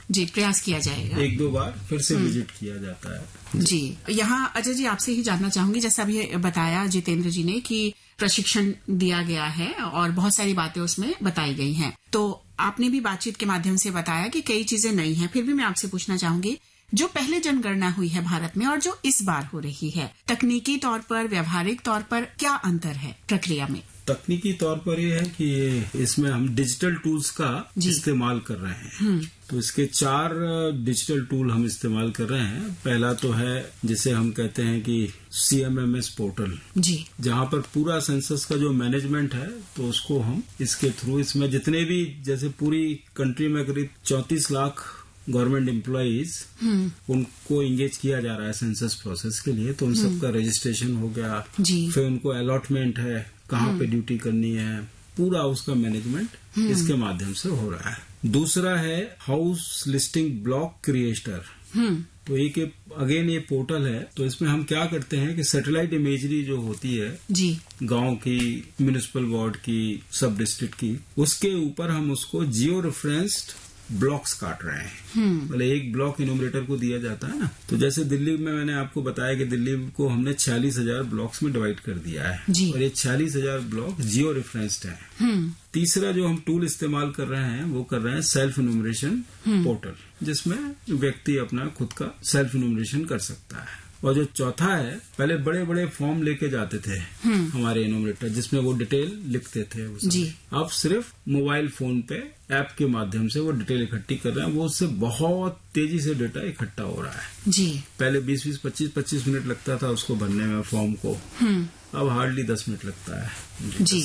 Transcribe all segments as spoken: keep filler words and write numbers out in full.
जी, प्रयास किया जाएगा। एक दो बार फिर से विजिट किया जाता है। जी, यहाँ अजय जी आपसे ही जानना चाहूंगी, जैसा अभी बताया जितेंद्र जी ने कि प्रशिक्षण दिया गया है और बहुत सारी बातें उसमें बताई गई हैं, तो आपने भी बातचीत के माध्यम से बताया कि कई चीजें नई हैं। फिर भी मैं आपसे पूछना चाहूंगी, जो पहले जनगणना हुई है भारत में और जो इस बार हो रही है, तकनीकी तौर पर, व्यवहारिक तौर पर क्या अंतर है प्रक्रिया में? तकनीकी तौर पर ये है कि इसमें हम डिजिटल टूल्स का इस्तेमाल कर रहे हैं। तो इसके चार डिजिटल टूल हम इस्तेमाल कर रहे हैं। पहला तो है जिसे हम कहते हैं कि C M M S portal, जी, जहां पर पूरा सेंसस का जो मैनेजमेंट है तो उसको हम इसके थ्रू, इसमें जितने भी, जैसे पूरी कंट्री में करीब चौंतीस लाख गवर्नमेंट एम्प्लॉइज, उनको इंगेज किया जा रहा है सेंसस प्रोसेस के लिए। तो उन सबका रजिस्ट्रेशन हो गया, फिर उनको अलॉटमेंट है, कहाँ पे ड्यूटी करनी है, पूरा उसका मैनेजमेंट इसके माध्यम से हो रहा है। दूसरा है हाउस लिस्टिंग ब्लॉक क्रिएटर। तो एक अगेन ये पोर्टल है। तो इसमें हम क्या करते हैं कि सैटेलाइट इमेजरी जो होती है जी, गांव की, म्युनिसिपल वार्ड की, सब डिस्ट्रिक्ट की, उसके ऊपर हम उसको जियो रेफरेंस्ड ब्लॉक्स काट रहे हैं। मतलब एक ब्लॉक इनोमिनेटर को दिया जाता है ना, तो जैसे दिल्ली में मैंने आपको बताया कि दिल्ली को हमने छियालीस हजार ब्लॉक्स में डिवाइड कर दिया है और ये छियालीस हजार ब्लॉक जियो रेफरेंस्ड है। तीसरा जो हम टूल इस्तेमाल कर रहे हैं वो कर रहे हैं सेल्फ इनोमिनेशन पोर्टल, जिसमें व्यक्ति अपना खुद का सेल्फ इनोमिनेशन कर सकता है। और जो चौथा है, पहले बड़े बड़े फॉर्म लेके जाते थे हमारे इनोमिनेटर, जिसमें वो डिटेल लिखते थे जी। अब सिर्फ मोबाइल फोन पे ऐप के माध्यम से वो डिटेल इकट्ठी कर रहे हैं। वो उससे बहुत तेजी से डेटा इकट्ठा हो रहा है जी। पहले बीस बीस पच्चीस पच्चीस मिनट लगता था उसको भरने में फॉर्म को, अब हार्डली दस मिनट लगता है जी।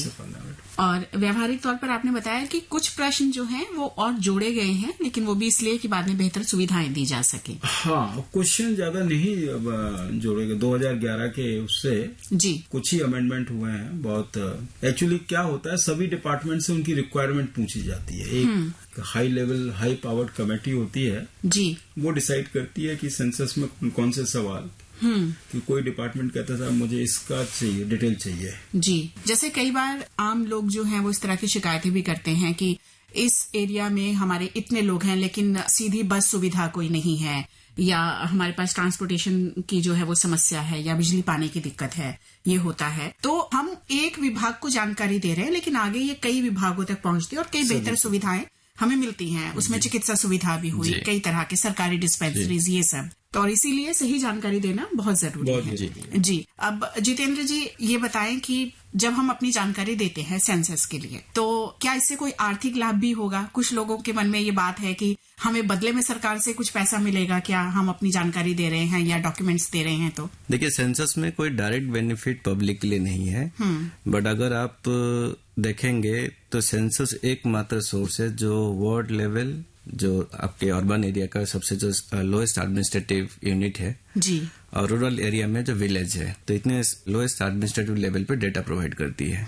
और व्यवहारिक तौर पर आपने बताया कि कुछ प्रश्न जो हैं वो और जोड़े गए हैं, लेकिन वो भी इसलिए कि बाद में बेहतर सुविधाएं दी जा सके। हाँ, क्वेश्चन ज्यादा नहीं अब जोड़े गए। दो हज़ार ग्यारह के उससे जी कुछ ही अमेंडमेंट हुए हैं। बहुत एक्चुअली क्या होता है, सभी डिपार्टमेंट से उनकी रिक्वायरमेंट पूछी जाती है। एक high level high powered committee होती है जी, वो डिसाइड करती है कि सेंसस में कौन से सवाल, कि कोई डिपार्टमेंट कहता था मुझे इसका चाहिए, डिटेल चाहिए जी। जैसे कई बार आम लोग जो हैं वो इस तरह की शिकायतें भी करते हैं कि इस एरिया में हमारे इतने लोग हैं लेकिन सीधी बस सुविधा कोई नहीं है, या हमारे पास ट्रांसपोर्टेशन की जो है वो समस्या है, या बिजली पानी की दिक्कत है, ये होता है। तो हम एक विभाग को जानकारी दे रहे हैं लेकिन आगे ये कई विभागों तक पहुंचती है और कई बेहतर सुविधाएं हमें मिलती हैं। उसमें चिकित्सा सुविधा भी हुई, कई तरह के सरकारी डिस्पेंसरीज, ये सब। तो और इसीलिए सही जानकारी देना बहुत जरूरी है जी। जी, अब जितेंद्र जी ये बताएं कि जब हम अपनी जानकारी देते हैं सेंसस के लिए, तो क्या इससे कोई आर्थिक लाभ भी होगा? कुछ लोगों के मन में ये बात है कि हमें बदले में सरकार से कुछ पैसा मिलेगा क्या, हम अपनी जानकारी दे रहे हैं या डॉक्यूमेंट्स दे रहे हैं तो? देखिए, सेंसस में कोई डायरेक्ट बेनिफिट पब्लिक के लिए नहीं है, बट अगर आप देखेंगे तो सेंसस एकमात्र सोर्स है जो वार्ड लेवल, जो आपके अर्बन एरिया का सबसे जो लोएस्ट एडमिनिस्ट्रेटिव यूनिट है जी, और रूरल एरिया में जो विलेज है, तो इतने लोएस्ट एडमिनिस्ट्रेटिव लेवल पे डेटा प्रोवाइड करती है।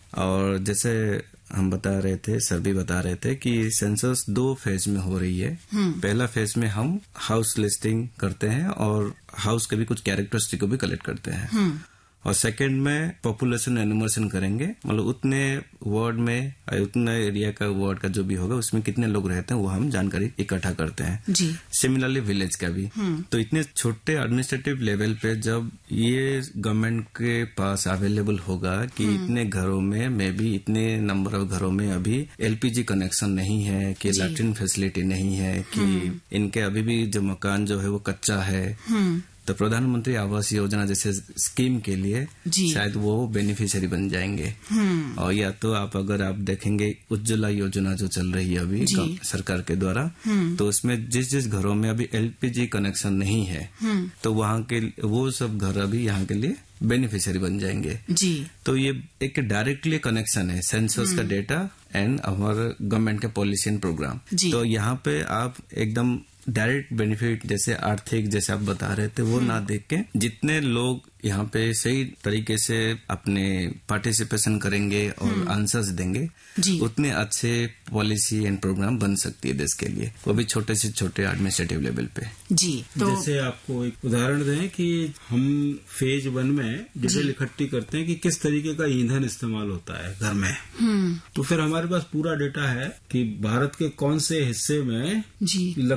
और जैसे हम बता रहे थे, सर भी बता रहे थे कि सेंसस दो फेज में हो रही है। पहला फेज में हम हाउस लिस्टिंग करते हैं और हाउस के भी कुछ कैरेक्टरिस्टिक को भी कलेक्ट करते हैं, और सेकंड में पॉपुलेशन एनुमरेशन करेंगे, मतलब उतने वार्ड में, उतने एरिया का वार्ड का जो भी होगा उसमें कितने लोग रहते हैं वो हम जानकारी इकट्ठा करते हैं जी। सिमिलरली विलेज का भी। तो इतने छोटे एडमिनिस्ट्रेटिव लेवल पे जब ये गवर्नमेंट के पास अवेलेबल होगा कि इतने घरों में मे बी इतने नंबर ऑफ घरों में अभी एलपीजी कनेक्शन नहीं है, कि लैट्रिन फैसिलिटी नहीं है, कि इनके अभी भी जो मकान जो है वो कच्चा है, तो प्रधानमंत्री आवास योजना जैसे स्कीम के लिए शायद वो बेनिफिशियरी बन जाएंगे। और या तो आप अगर आप देखेंगे उज्ज्वला योजना जो चल रही है अभी सरकार के द्वारा, तो उसमें जिस जिस घरों में अभी एलपीजी कनेक्शन नहीं है तो वहाँ के वो सब घर अभी यहाँ के लिए बेनिफिशियरी बन जाएंगे जी। तो ये एक डायरेक्टली कनेक्शन है सेंसस का डेटा एंड हमारे गवर्नमेंट का पॉलिसी एंड प्रोग्राम। तो यहाँ पे आप एकदम डायरेक्ट बेनिफिट जैसे आर्थिक जैसे आप बता रहे थे वो ना देख के जितने लोग यहाँ पे सही तरीके से अपने पार्टिसिपेशन करेंगे और आंसर्स देंगे उतने अच्छे पॉलिसी एंड प्रोग्राम बन सकती है देश के लिए, वो भी छोटे से छोटे एडमिनिस्ट्रेटिव लेवल पे जी। तो जैसे आपको एक उदाहरण दें कि हम फेज वन में डिटेल इकट्ठी करते हैं कि किस तरीके का ईंधन इस्तेमाल होता है घर में, तो फिर हमारे पास पूरा डेटा है कि भारत के कौन से हिस्से में